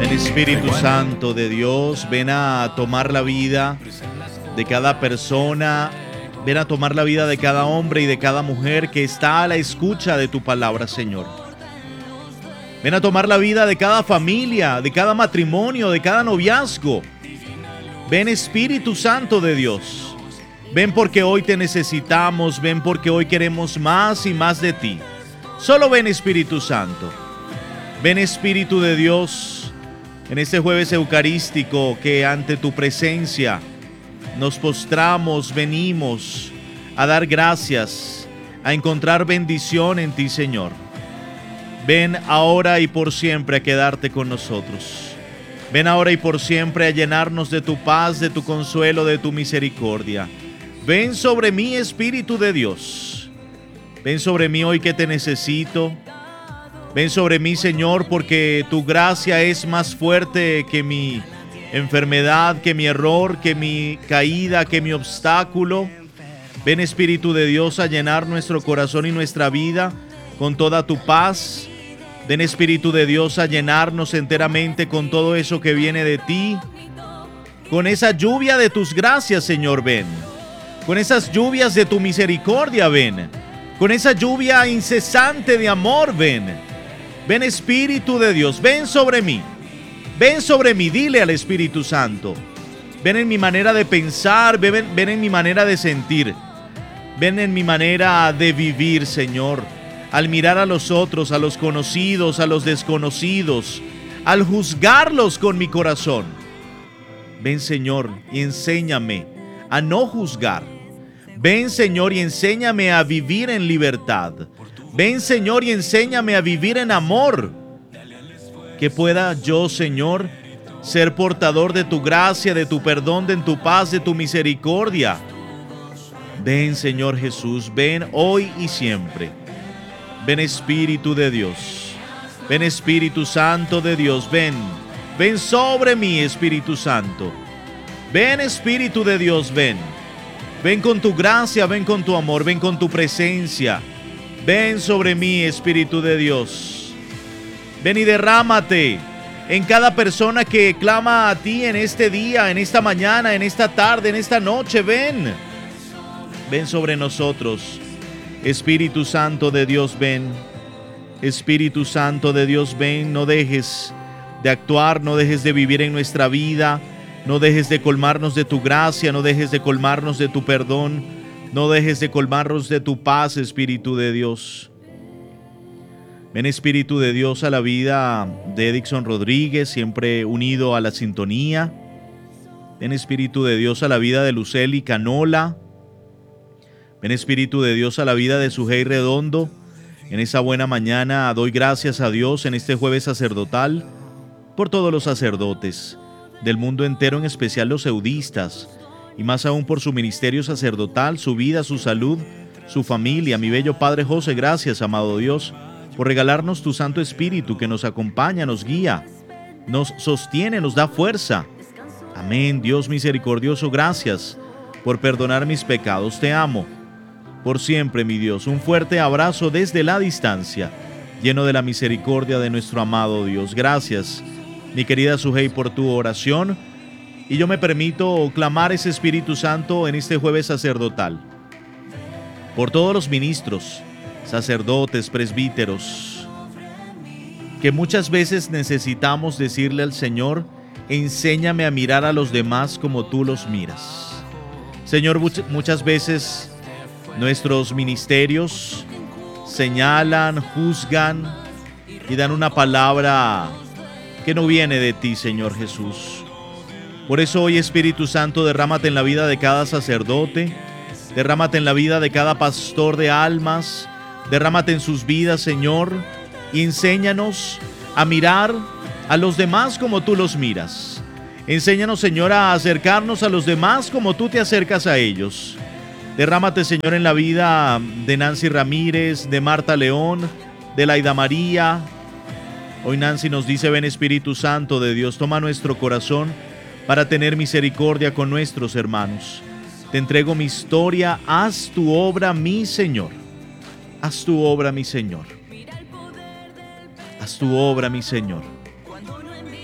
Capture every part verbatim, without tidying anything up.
El Espíritu Santo de Dios, ven a tomar la vida de cada persona, ven a tomar la vida de cada hombre y de cada mujer que está a la escucha de tu palabra, Señor. Ven a tomar la vida de cada familia, de cada matrimonio, de cada noviazgo. Ven, Espíritu Santo de Dios. Ven porque hoy te necesitamos, ven porque hoy queremos más y más de ti. Solo ven, Espíritu Santo. Ven, Espíritu de Dios, en este jueves eucarístico que ante tu presencia nos postramos, venimos a dar gracias, a encontrar bendición en ti, Señor. Ven ahora y por siempre a quedarte con nosotros. Ven ahora y por siempre a llenarnos de tu paz, de tu consuelo, de tu misericordia. Ven sobre mí, Espíritu de Dios. Ven sobre mí hoy que te necesito. Ven sobre mí, Señor, porque tu gracia es más fuerte que mi enfermedad, que mi error, que mi caída, que mi obstáculo. Ven, Espíritu de Dios, a llenar nuestro corazón y nuestra vida con toda tu paz. Ven, Espíritu de Dios, a llenarnos enteramente con todo eso que viene de ti. Con esa lluvia de tus gracias, Señor, ven. Con esas lluvias de tu misericordia, ven. Con esa lluvia incesante de amor, ven. Ven, Espíritu de Dios, ven sobre mí. Ven sobre mí, dile al Espíritu Santo. Ven en mi manera de pensar, ven, ven en mi manera de sentir. Ven en mi manera de vivir, Señor. Al mirar a los otros, a los conocidos, a los desconocidos, al juzgarlos con mi corazón. Ven, Señor, y enséñame a no juzgar. Ven, Señor, y enséñame a vivir en libertad. Ven, Señor, y enséñame a vivir en amor. Que pueda yo, Señor, ser portador de tu gracia, de tu perdón, de tu paz, de tu misericordia. Ven, Señor Jesús, ven hoy y siempre. Ven, Espíritu de Dios. Ven, Espíritu Santo de Dios, ven. Ven sobre mí, Espíritu Santo. Ven, Espíritu de Dios, ven. Ven con tu gracia, ven con tu amor, ven con tu presencia. Ven sobre mí, Espíritu de Dios. Ven y derrámate en cada persona que clama a ti en este día, en esta mañana, en esta tarde, en esta noche. Ven. Ven sobre nosotros. Espíritu Santo de Dios, ven. Espíritu Santo de Dios, ven. No dejes de actuar, no dejes de vivir en nuestra vida. No dejes de colmarnos de tu gracia, no dejes de colmarnos de tu perdón. No dejes de colmarnos de tu paz, Espíritu de Dios. Ven, Espíritu de Dios, a la vida de Edixon Rodríguez, siempre unido a la sintonía. Ven, Espíritu de Dios, a la vida de Luceli Canola. Ven, Espíritu de Dios, a la vida de Sujei Redondo. En esa buena mañana doy gracias a Dios en este jueves sacerdotal por todos los sacerdotes del mundo entero, en especial los eudistas, y más aún por su ministerio sacerdotal, su vida, su salud, su familia. Mi bello Padre José, gracias, amado Dios, por regalarnos tu Santo Espíritu que nos acompaña, nos guía, nos sostiene, nos da fuerza. Amén. Dios misericordioso, gracias por perdonar mis pecados. Te amo por siempre, mi Dios. Un fuerte abrazo desde la distancia, lleno de la misericordia de nuestro amado Dios. Gracias, mi querida Sujei, por tu oración. Y yo me permito clamar ese Espíritu Santo en este jueves sacerdotal por todos los ministros, sacerdotes, presbíteros, que muchas veces necesitamos decirle al Señor: enséñame a mirar a los demás como tú los miras. Señor, muchas veces nuestros ministerios señalan, juzgan y dan una palabra que no viene de ti, Señor Jesús. Por eso hoy, Espíritu Santo, derrámate en la vida de cada sacerdote, derrámate en la vida de cada pastor de almas, derrámate en sus vidas, Señor, y enséñanos a mirar a los demás como tú los miras. Enséñanos, Señor, a acercarnos a los demás como tú te acercas a ellos. Derrámate, Señor, en la vida de Nancy Ramírez, de Marta León, de Laida María. Hoy Nancy nos dice: ven, Espíritu Santo de Dios, toma nuestro corazón para tener misericordia con nuestros hermanos. Te entrego mi historia, haz tu obra, mi Señor. Haz tu obra, mi Señor. Haz tu obra, mi Señor.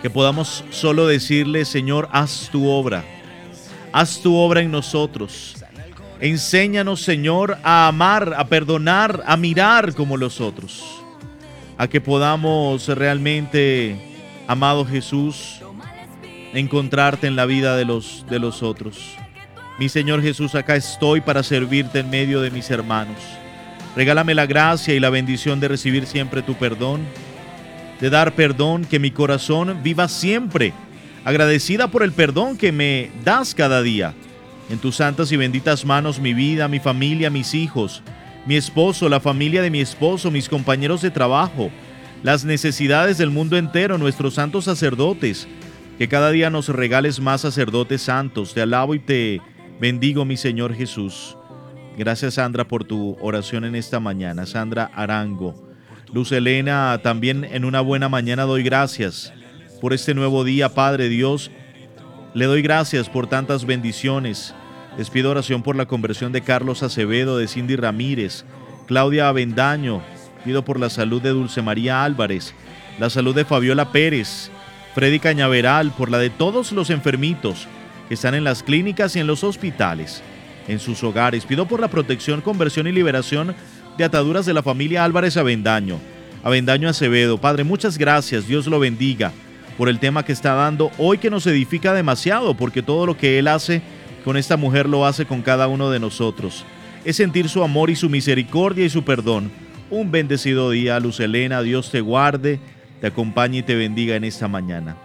Que podamos solo decirle, Señor, haz tu obra. Haz tu obra en nosotros. Enséñanos, Señor, a amar, a perdonar, a mirar como los otros. A que podamos realmente, amado Jesús, encontrarte en la vida de los, de los otros. Mi Señor Jesús, acá estoy para servirte en medio de mis hermanos. Regálame la gracia y la bendición de recibir siempre tu perdón, de dar perdón, que mi corazón viva siempre agradecida por el perdón que me das cada día. En tus santas y benditas manos mi vida, mi familia, mis hijos, mi esposo, la familia de mi esposo, mis compañeros de trabajo, las necesidades del mundo entero, nuestros santos sacerdotes, que cada día nos regales más sacerdotes santos. Te alabo y te bendigo, mi Señor Jesús. Gracias, Sandra, por tu oración en esta mañana. Sandra Arango. Luz Elena, también en una buena mañana doy gracias por este nuevo día, Padre Dios. Le doy gracias por tantas bendiciones. Les pido oración por la conversión de Carlos Acevedo, de Cindy Ramírez, Claudia Avendaño. Pido por la salud de Dulce María Álvarez, la salud de Fabiola Pérez, Freddy Cañaveral, por la de todos los enfermitos que están en las clínicas y en los hospitales, en sus hogares. Pido por la protección, conversión y liberación de ataduras de la familia Álvarez Avendaño, Avendaño Acevedo. Padre, muchas gracias, Dios lo bendiga por el tema que está dando hoy, que nos edifica demasiado, porque todo lo que Él hace con esta mujer lo hace con cada uno de nosotros. Es sentir su amor y su misericordia y su perdón. Un bendecido día, Luz Elena. Dios te guarde, te acompañe y te bendiga en esta mañana.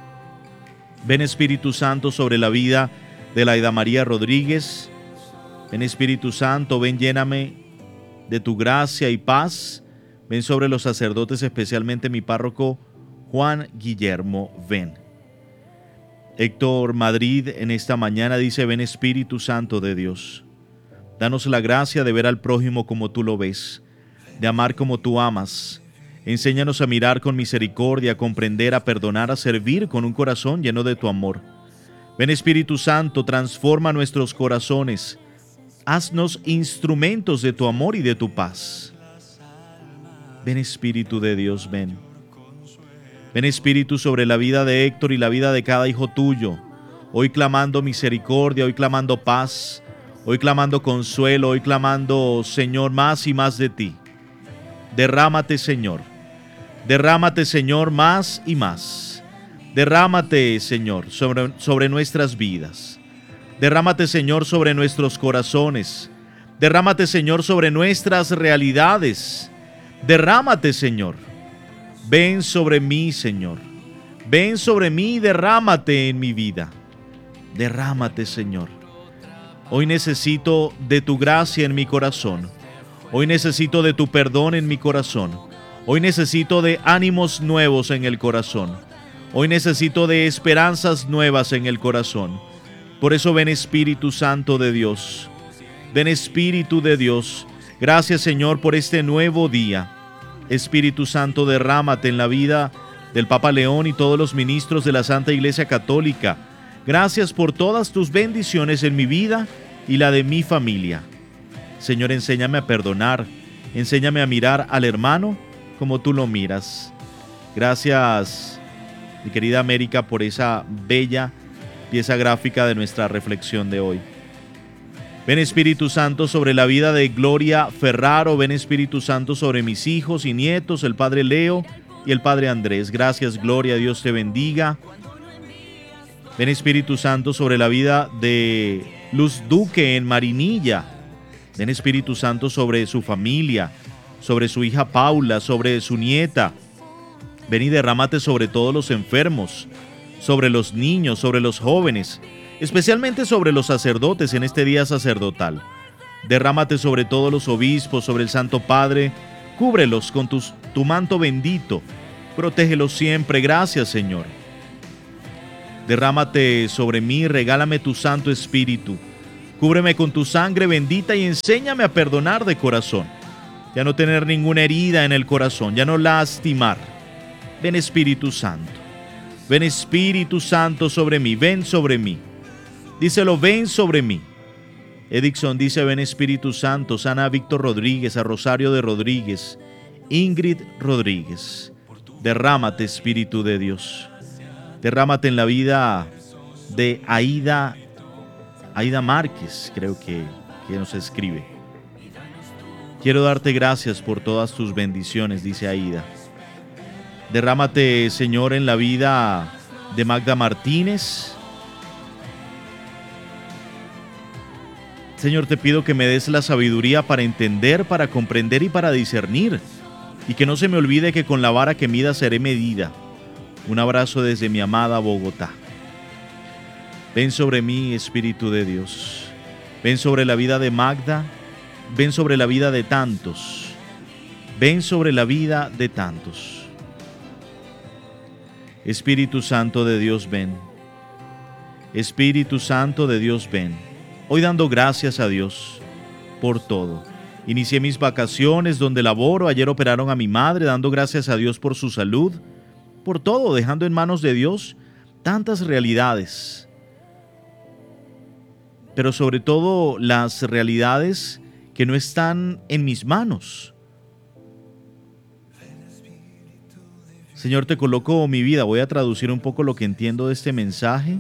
Ven, Espíritu Santo, sobre la vida de Laida María Rodríguez. Ven, Espíritu Santo, ven, lléname de tu gracia y paz. Ven sobre los sacerdotes, especialmente mi párroco Juan Guillermo. Ven. Héctor Madrid en esta mañana dice: ven, Espíritu Santo de Dios. Danos la gracia de ver al prójimo como tú lo ves, de amar como tú amas. Enséñanos a mirar con misericordia, a comprender, a perdonar, a servir con un corazón lleno de tu amor. Ven, Espíritu Santo, transforma nuestros corazones. Haznos instrumentos de tu amor y de tu paz. Ven, Espíritu de Dios, ven. Ven, Espíritu, sobre la vida de Héctor y la vida de cada hijo tuyo. Hoy clamando misericordia, hoy clamando paz, hoy clamando consuelo, hoy clamando, Señor, más y más de ti. Derrámate, Señor. Derrámate, Señor, más y más. Derrámate, Señor, sobre, sobre nuestras vidas. Derrámate, Señor, sobre nuestros corazones. Derrámate, Señor, sobre nuestras realidades. Derrámate, Señor. Ven sobre mí, Señor. Ven sobre mí y derrámate en mi vida. Derrámate, Señor. Hoy necesito de tu gracia en mi corazón. Hoy necesito de tu perdón en mi corazón. Hoy necesito de ánimos nuevos en el corazón. Hoy necesito de esperanzas nuevas en el corazón. Por eso ven, Espíritu Santo de Dios. Ven, Espíritu de Dios. Gracias, Señor, por este nuevo día. Espíritu Santo, derrámate en la vida del Papa León y todos los ministros de la Santa Iglesia Católica. Gracias por todas tus bendiciones en mi vida y la de mi familia. Señor, enséñame a perdonar. Enséñame a mirar al hermano como tú lo miras. Gracias, mi querida América, por esa bella pieza gráfica de nuestra reflexión de hoy. Ven, Espíritu Santo, sobre la vida de Gloria Ferraro. Ven, Espíritu Santo, sobre mis hijos y nietos, el Padre Leo y el Padre Andrés. Gracias, Gloria, Dios te bendiga. Ven, Espíritu Santo, sobre la vida de Luz Duque en Marinilla. Ven, Espíritu Santo, sobre su familia, sobre su hija Paula, sobre su nieta. Ven y derrámate sobre todos los enfermos, sobre los niños, sobre los jóvenes, especialmente sobre los sacerdotes en este día sacerdotal. Derrámate sobre todos los obispos, sobre el Santo Padre. Cúbrelos con tus, tu manto bendito. Protégelos siempre. Gracias, Señor. Derrámate sobre mí, regálame tu Santo Espíritu. Cúbreme con tu sangre bendita y enséñame a perdonar de corazón. Ya no tener ninguna herida en el corazón, ya no lastimar. Ven, Espíritu Santo. Ven, Espíritu Santo, sobre mí. Ven sobre mí. Díselo, ven sobre mí. Edixon dice: ven, Espíritu Santo. Sana a Víctor Rodríguez, a Rosario de Rodríguez, Ingrid Rodríguez. Derrámate, Espíritu de Dios. Derrámate en la vida de Aida, Aida Márquez, creo que, que nos escribe. Quiero darte gracias por todas tus bendiciones, dice Aida. Derrámate, Señor, en la vida de Magda Martínez. Señor, te pido que me des la sabiduría para entender, para comprender y para discernir. Y que no se me olvide que con la vara que mida seré medida. Un abrazo desde mi amada Bogotá. Ven sobre mí, Espíritu de Dios. Ven sobre la vida de Magda. Ven sobre la vida de tantos. Ven sobre la vida de tantos. Espíritu Santo de Dios, ven. Espíritu Santo de Dios, ven. Hoy dando gracias a Dios por todo. Inicié mis vacaciones donde laboro. Ayer operaron a mi madre, dando gracias a Dios por su salud. Por todo, dejando en manos de Dios tantas realidades. Pero sobre todo las realidades que no están en mis manos. Señor, te coloco mi vida. Voy a traducir un poco lo que entiendo de este mensaje.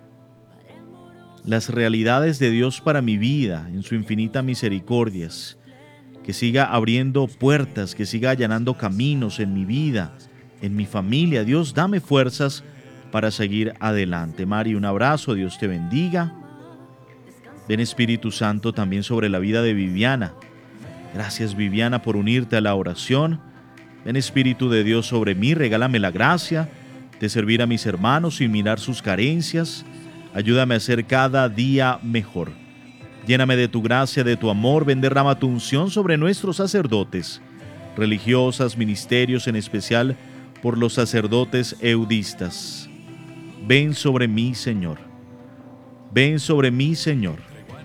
Las realidades de Dios para mi vida, en su infinita misericordias. Que siga abriendo puertas, que siga allanando caminos en mi vida, en mi familia. Dios, dame fuerzas para seguir adelante. Mari, un abrazo. Dios te bendiga. Ven, Espíritu Santo, también sobre la vida de Viviana. Gracias, Viviana, por unirte a la oración. Ven, Espíritu de Dios, sobre mí. Regálame la gracia de servir a mis hermanos sin mirar sus carencias. Ayúdame a ser cada día mejor. Lléname de tu gracia, de tu amor. Ven, derrama tu unción sobre nuestros sacerdotes, religiosas, ministerios, en especial por los sacerdotes eudistas. Ven sobre mí, Señor. Ven sobre mí, Señor.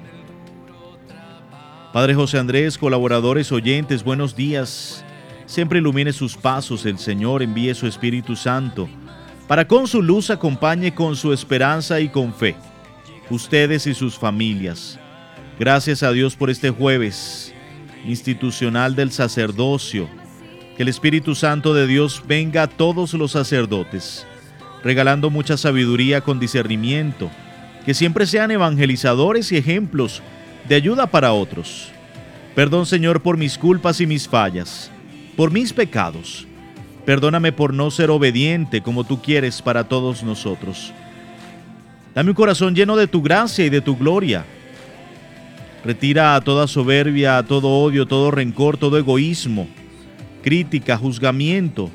Padre José Andrés, colaboradores, oyentes, buenos días. Siempre ilumine sus pasos el Señor, envíe su Espíritu Santo, para con su luz acompañe con su esperanza y con fe, ustedes y sus familias. Gracias a Dios por este jueves institucional del sacerdocio. Que el Espíritu Santo de Dios venga a todos los sacerdotes, regalando mucha sabiduría con discernimiento. Que siempre sean evangelizadores y ejemplos de ayuda para otros. Perdón, Señor, por mis culpas y mis fallas, por mis pecados. Perdóname por no ser obediente como tú quieres para todos nosotros. Dame un corazón lleno de tu gracia y de tu gloria. Retira toda soberbia, todo odio, todo rencor, todo egoísmo, crítica, juzgamiento.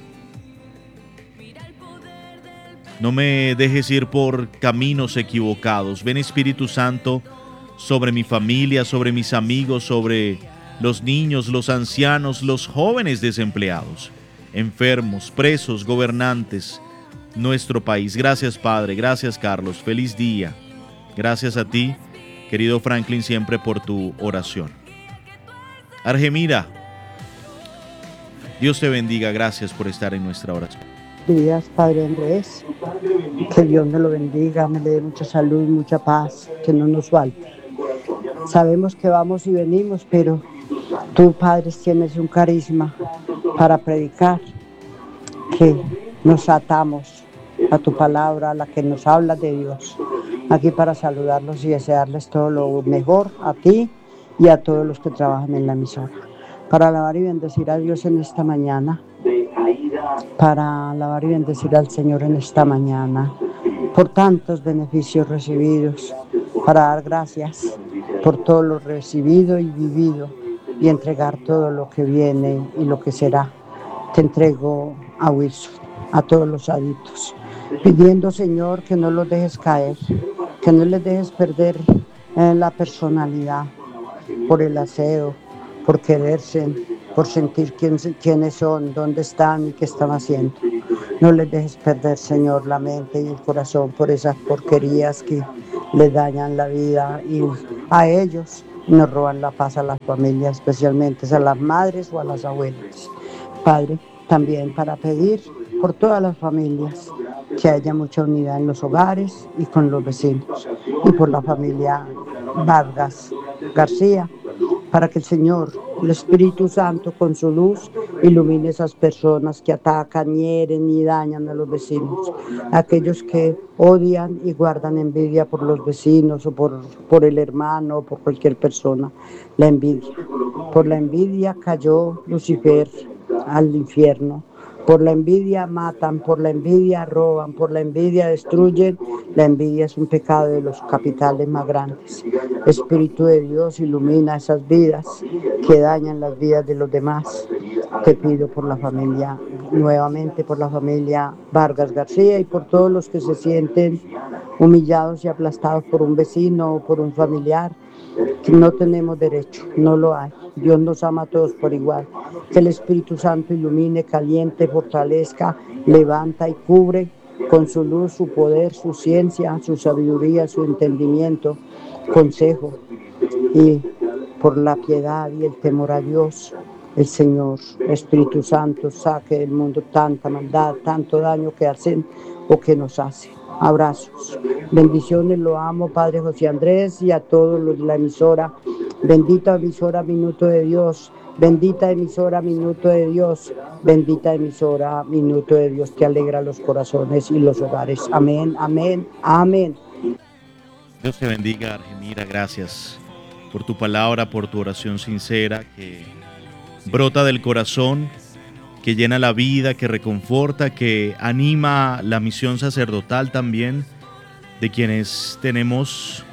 No me dejes ir por caminos equivocados. Ven, Espíritu Santo, sobre mi familia, sobre mis amigos, sobre los niños, los ancianos, los jóvenes desempleados, enfermos, presos, gobernantes, nuestro país. Gracias, Padre. Gracias, Carlos. Feliz día. Gracias a ti, querido Franklin, siempre por tu oración. Argemira, Dios te bendiga. Gracias por estar en nuestra oración. Días, Padre Andrés. Que Dios me lo bendiga, me le dé mucha salud, mucha paz, que no nos falte. Sabemos que vamos y venimos, pero tú, Padre, tienes un carisma para predicar, que nos atamos a tu palabra, a la que nos habla de Dios. Aquí para saludarlos y desearles todo lo mejor a ti y a todos los que trabajan en la emisora. Para alabar y bendecir a Dios en esta mañana. Para alabar y bendecir al Señor en esta mañana. Por tantos beneficios recibidos. Para dar gracias por todo lo recibido y vivido. Y entregar todo lo que viene y lo que será. Te entrego a Wilson, a todos los adictos. Pidiendo, Señor, que no los dejes caer. Que no les dejes perder eh, la personalidad. Por el aseo, por quererse, por sentir quién, quiénes son, dónde están y qué están haciendo. No les dejes perder, Señor, la mente y el corazón por esas porquerías que les dañan la vida y a ellos nos roban la paz a las familias, especialmente a las madres o a las abuelas. Padre, también para pedir por todas las familias que haya mucha unidad en los hogares y con los vecinos, y por la familia Vargas García, para que el Señor El Espíritu Santo con su luz ilumine esas personas que atacan, hieren y dañan a los vecinos. Aquellos que odian y guardan envidia por los vecinos o por, por el hermano o por cualquier persona. La envidia. Por la envidia cayó Lucifer al infierno. Por la envidia matan, por la envidia roban, por la envidia destruyen. La envidia es un pecado de los capitales más grandes. Espíritu de Dios, ilumina esas vidas que dañan las vidas de los demás. Te pido por la familia, nuevamente por la familia Vargas García y por todos los que se sienten humillados y aplastados por un vecino o por un familiar, que no tenemos derecho, no lo hay. Dios nos ama a todos por igual. Que el Espíritu Santo ilumine, caliente, fortalezca, levanta y cubre con su luz, su poder, su ciencia, su sabiduría, su entendimiento, consejo. Y por la piedad y el temor a Dios, el Señor, Espíritu Santo, saque del mundo tanta maldad, tanto daño que hacen o que nos hacen. Abrazos, bendiciones, lo amo, Padre José Andrés, y a todos los de la emisora. Bendita emisora Minuto de Dios, bendita emisora Minuto de Dios, bendita emisora Minuto de Dios, que alegra los corazones y los hogares. Amén, amén, amén. Dios te bendiga, Argemira, gracias por tu palabra, por tu oración sincera que brota del corazón, que llena la vida, que reconforta, que anima la misión sacerdotal también de quienes tenemos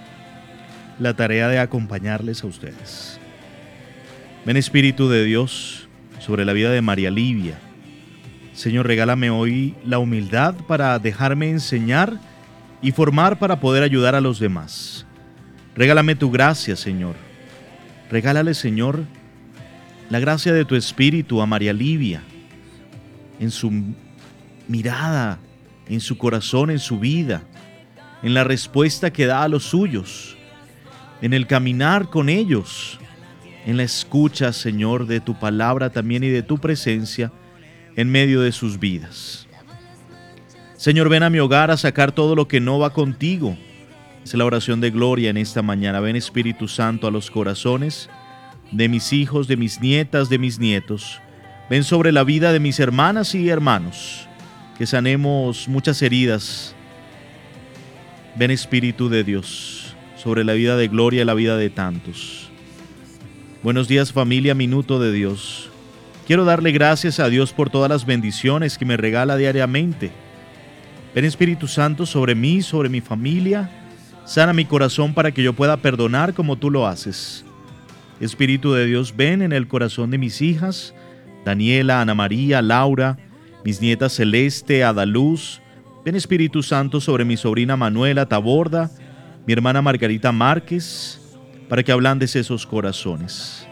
la tarea de acompañarles a ustedes. Ven, Espíritu de Dios, sobre la vida de María Livia. Señor, regálame hoy la humildad para dejarme enseñar y formar para poder ayudar a los demás. Regálame tu gracia, Señor. Regálale, Señor, la gracia de tu Espíritu a María Livia, en su mirada, en su corazón, en su vida, en la respuesta que da a los suyos, en el caminar con ellos, en la escucha, Señor, de tu palabra también y de tu presencia en medio de sus vidas. Señor, ven a mi hogar a sacar todo lo que no va contigo. Es la oración de Gloria en esta mañana. Ven, Espíritu Santo, a los corazones de mis hijos, de mis nietas, de mis nietos. Ven sobre la vida de mis hermanas y hermanos, que sanemos muchas heridas. Ven, Espíritu de Dios, sobre la vida de Gloria y la vida de tantos. Buenos días, familia Minuto de Dios. Quiero darle gracias a Dios por todas las bendiciones que me regala diariamente. Ven, Espíritu Santo, sobre mí, sobre mi familia. Sana mi corazón para que yo pueda perdonar como tú lo haces. Espíritu de Dios, ven en el corazón de mis hijas, Daniela, Ana María, Laura, mis nietas Celeste, Adaluz. Ven, Espíritu Santo, sobre mi sobrina Manuela Taborda, mi hermana Margarita Márquez, para que ablandes esos corazones.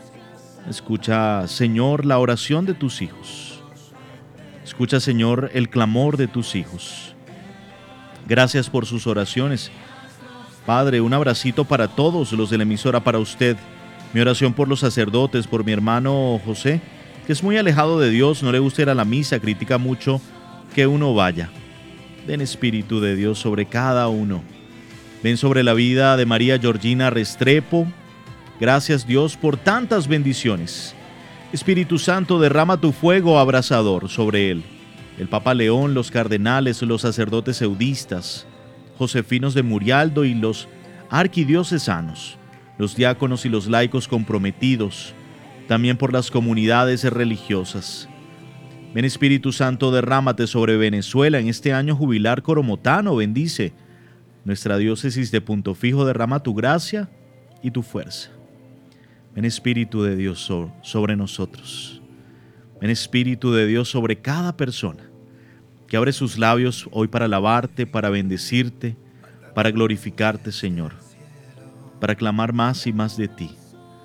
Escucha, Señor, la oración de tus hijos. Escucha, Señor, el clamor de tus hijos. Gracias por sus oraciones. Padre, un abracito para todos los de la emisora, para usted. Mi oración por los sacerdotes, por mi hermano José, que es muy alejado de Dios, no le gusta ir a la misa, critica mucho que uno vaya. Ven, Espíritu de Dios, sobre cada uno. Ven sobre la vida de María Georgina Restrepo. Gracias, Dios, por tantas bendiciones. Espíritu Santo, derrama tu fuego abrasador sobre él. El Papa León, los cardenales, los sacerdotes eudistas, josefinos de Murialdo y los arquidiocesanos, los diáconos y los laicos comprometidos, también por las comunidades religiosas. Ven, Espíritu Santo, derrámate sobre Venezuela en este año jubilar coromotano. Bendice nuestra diócesis de Punto Fijo, derrama tu gracia y tu fuerza. Ven, Espíritu de Dios, sobre nosotros. Ven, Espíritu de Dios, sobre cada persona que abre sus labios hoy para alabarte, para bendecirte, para glorificarte, Señor, para clamar más y más de ti.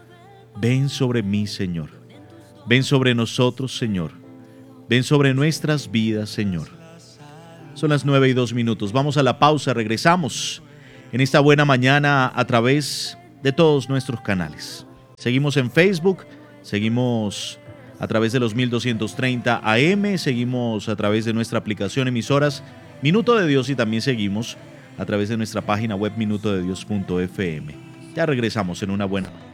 Ven sobre mí, Señor. Ven sobre nosotros, Señor. Ven sobre nuestras vidas, Señor. Son las nueve y dos minutos. Vamos a la pausa. Regresamos en esta buena mañana a través de todos nuestros canales. Seguimos en Facebook, seguimos a través de los mil doscientos treinta A M, seguimos a través de nuestra aplicación emisoras Minuto de Dios y también seguimos a través de nuestra página web minuto de dios punto f m. Ya regresamos en una buena mañana.